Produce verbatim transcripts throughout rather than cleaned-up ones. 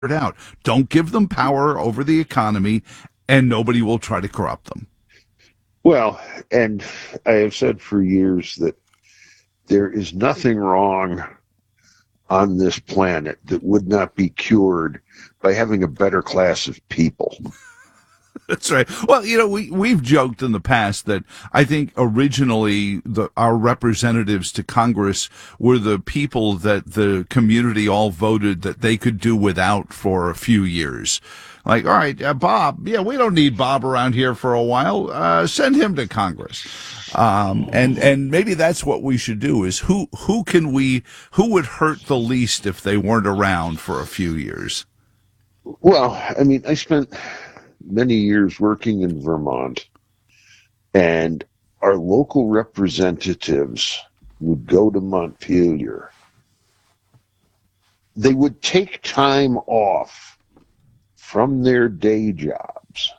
out. Don't give them power over the economy, and nobody will try to corrupt them. Well, and I have said for years that there is nothing wrong on this planet that would not be cured by having a better class of people. That's right. Well, you know, we, we've joked in the past that I think originally the, our representatives to Congress were the people that the community all voted that they could do without for a few years. Like, all right, uh, Bob, yeah, we don't need Bob around here for a while. Uh, send him to Congress. Um, and, and maybe that's what we should do is who, who can we, who would hurt the least if they weren't around for a few years? Well, I mean, I spent many years working in Vermont, and our local representatives would go to Montpelier. They would take time off from their day jobs,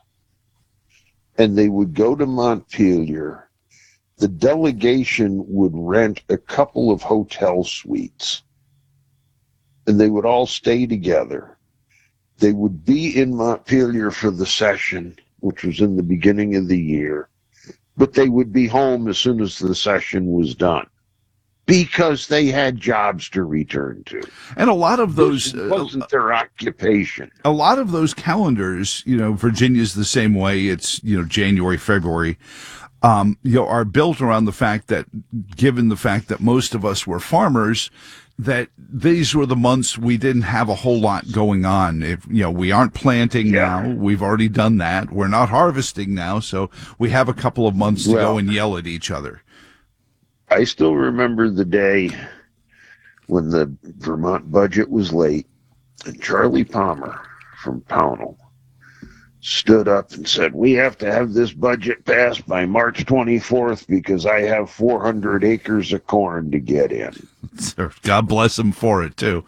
and they would go to Montpelier. The delegation would rent a couple of hotel suites, and they would all stay together. They would be in Montpelier for the session, which was in the beginning of the year, but they would be home as soon as the session was done because they had jobs to return to. And a lot of those... It wasn't uh, their occupation. A lot of those calendars, you know, Virginia's the same way. It's, you know, January, February, um, you know, are built around the fact that, given the fact that most of us were farmers, that these were the months we didn't have a whole lot going on. If, you know, we aren't planting yeah. now. We've already done that. We're not harvesting now. So we have a couple of months to well, go and yell at each other. I still remember the day when the Vermont budget was late and Charlie Palmer from Pownell stood up and said, we have to have this budget passed by March twenty-fourth because I have four hundred acres of corn to get in. God bless him for it, too.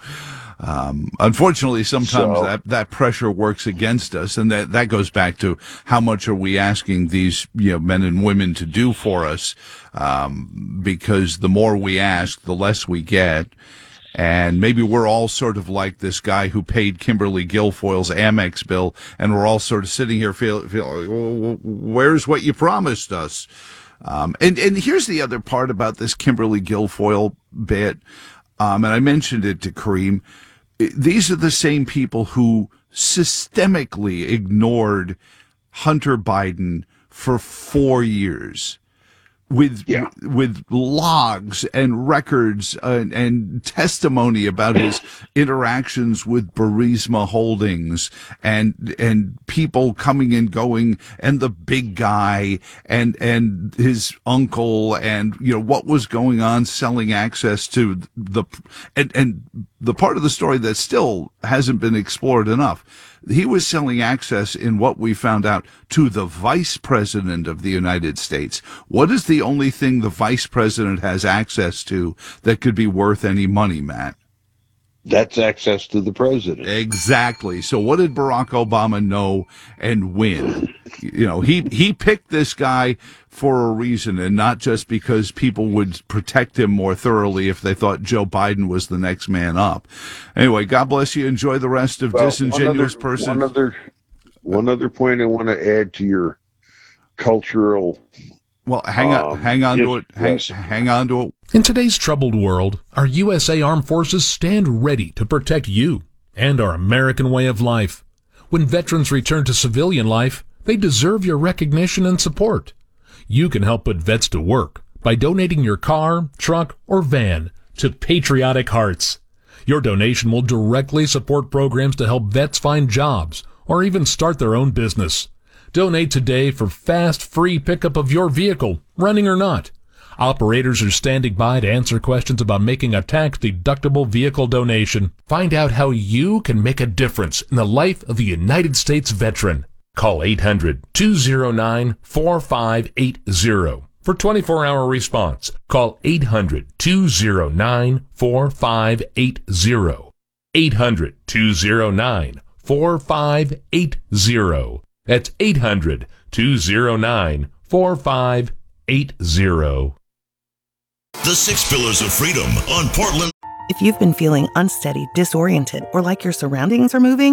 Um, unfortunately, sometimes so, that, that pressure works against us, and that, that goes back to how much are we asking these, you know, men and women to do for us, um, because the more we ask, the less we get. And maybe we're all sort of like this guy who paid Kimberly Guilfoyle's Amex bill, and we're all sort of sitting here feeling, feel, well, where's what you promised us? Um, and, and here's the other part about this Kimberly Guilfoyle bit, um, and I mentioned it to Kareem. These are the same people who systemically ignored Hunter Biden for four years. With yeah. with logs and records and, and testimony about his interactions with Burisma Holdings and and people coming and going and the big guy and and his uncle and you know what was going on selling access to the and and the part of the story that still hasn't been explored enough. He was selling access in what we found out to the vice president of the United States. What is the only thing the vice president has access to that could be worth any money, Matt? That's access to the president. Exactly. So what did Barack Obama know and win? You know, he, he picked this guy for a reason and not just because people would protect him more thoroughly if they thought Joe Biden was the next man up. Anyway, God bless you. Enjoy the rest of well, Disingenuous one other, Person. One other, one other point I want to add to your cultural... Well, hang on, um, hang on to it. Hang, yes. hang on to it. In today's troubled world, our U S A Armed Forces stand ready to protect you and our American way of life. When veterans return to civilian life, they deserve your recognition and support. You can help put vets to work by donating your car, truck, or van to Patriotic Hearts. Your donation will directly support programs to help vets find jobs or even start their own business. Donate today for fast, free pickup of your vehicle, running or not. Operators are standing by to answer questions about making a tax-deductible vehicle donation. Find out how you can make a difference in the life of a United States veteran. Call eight hundred, two oh nine, four five eight oh for twenty-four hour response. Call eight hundred, two oh nine, four five eight oh. eight hundred, two oh nine, four five eight oh. That's eight hundred, two oh nine, four five eight oh. The Six Pillars of Freedom on Portland. If you've been feeling unsteady, disoriented, or like your surroundings are moving,